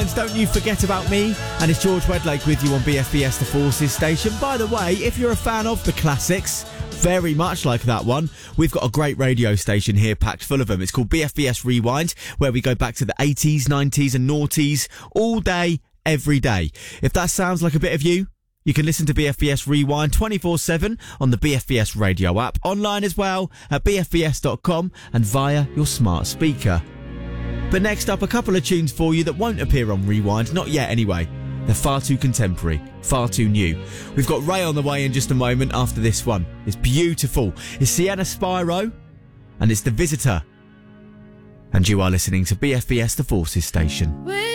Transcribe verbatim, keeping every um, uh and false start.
Rewinds, Don't You Forget About Me. And it's George Wedlake with you on B F B S The Forces station. By the way, if you're a fan of the classics, very much like that one, we've got a great radio station here packed full of them. It's called B F B S Rewind, where we go back to the eighties, nineties and noughties all day, every day. If that sounds like a bit of you, you can listen to B F B S Rewind twenty-four seven on the B F B S radio app, online as well at b f b s dot com and via your smart speaker. But next up, a couple of tunes for you that won't appear on Rewind, not yet anyway. They're far too contemporary, far too new. We've got Ray on the way in just a moment after this one. It's beautiful. It's Sienna Spyro and it's The Visitor. And you are listening to B F B S The Forces station.